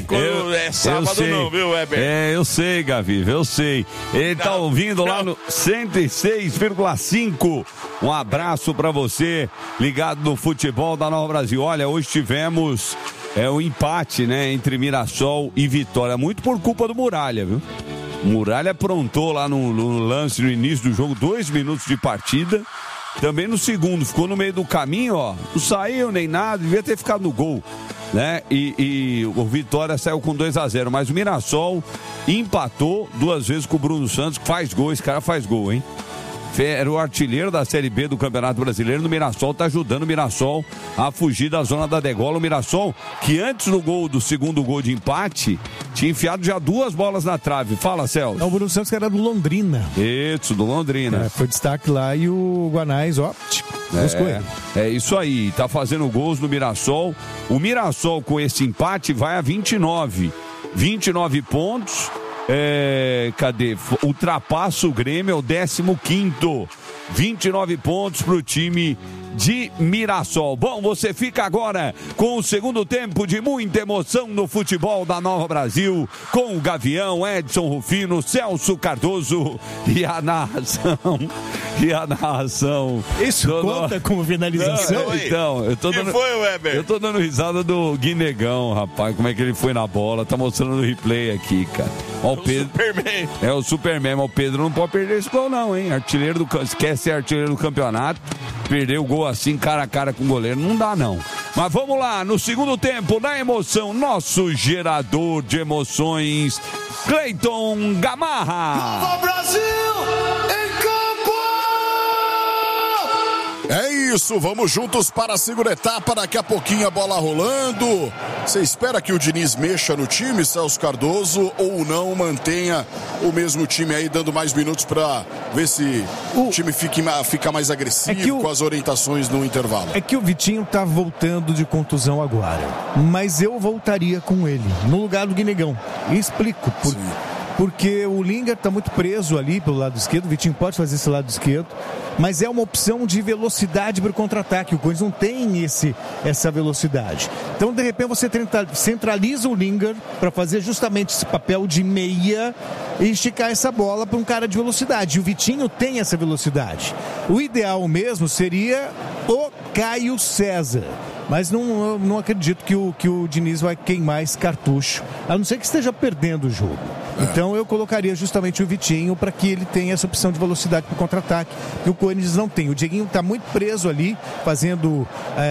quando é sábado não, viu, Weber? Eu sei, Gavi, eu sei. Ele tá ouvindo lá no 106,5. Um abraço pra você, ligado no futebol da Nova Brasil. Olha, hoje tivemos o empate, né, entre Mirassol e Vitória, muito por culpa do Muralha, viu? O Muralha aprontou lá no lance no início do jogo, 2 minutos de partida. Também no segundo, ficou no meio do caminho, ó. Não saiu nem nada, devia ter ficado no gol, né? E o Vitória saiu com 2-0, mas o Mirassol empatou 2 vezes com o Bruno Santos, que faz gol, esse cara faz gol, hein? Era o artilheiro da Série B do Campeonato Brasileiro no Mirassol, tá ajudando o Mirassol a fugir da zona da degola. O Mirassol, que antes do segundo gol de empate, tinha enfiado já 2 bolas na trave. Fala, Celso. O Bruno Santos, que era do Londrina. Isso, do Londrina. Foi destaque lá e o Guanais, ó, buscou ele. É isso aí, tá fazendo gols no Mirassol. O Mirassol, com esse empate, vai a 29 pontos. Cadê? Ultrapassa o Grêmio, é o 15º. 29 pontos pro time de Mirassol. Bom, você fica agora com o segundo tempo de muita emoção no futebol da Nova Brasil, com o Gavião, Edson Rufino, Celso Cardoso e a narração. Isso conta como finalização? Então, eu tô dando... foi, Weber? Eu tô dando risada do Guinegão, rapaz, como é que ele foi na bola, tá mostrando no replay aqui, cara. Ó, o Pedro... Superman. É o Superman, mas o Pedro não pode perder esse gol não, hein? Quer ser artilheiro do campeonato, perder o gol assim, cara a cara com o goleiro, não dá não. Mas vamos lá, no segundo tempo, na emoção, nosso gerador de emoções, Cleiton Gamarra. Nova Brasil em campo! É isso, vamos juntos para a segunda etapa, daqui a pouquinho a bola rolando. Você espera que o Diniz mexa no time, Celso Cardoso, ou não, mantenha o mesmo time aí, dando mais minutos para ver se o time fica mais agressivo com as orientações no intervalo? É que o Vitinho tá voltando de contusão agora, mas eu voltaria com ele, no lugar do Guinegão. E explico porque o Lingard está muito preso ali pelo lado esquerdo, o Vitinho pode fazer esse lado esquerdo, mas é uma opção de velocidade para o contra-ataque, o Corinthians não tem essa velocidade. Então, de repente, você centraliza o Lingard para fazer justamente esse papel de meia e esticar essa bola para um cara de velocidade, e o Vitinho tem essa velocidade. O ideal mesmo seria o Caio César, mas não acredito que o Diniz vai queimar esse cartucho, a não ser que esteja perdendo o jogo. Então eu colocaria justamente o Vitinho para que ele tenha essa opção de velocidade para o contra-ataque, que o Corinthians não tem. O Dieguinho está muito preso ali, fazendo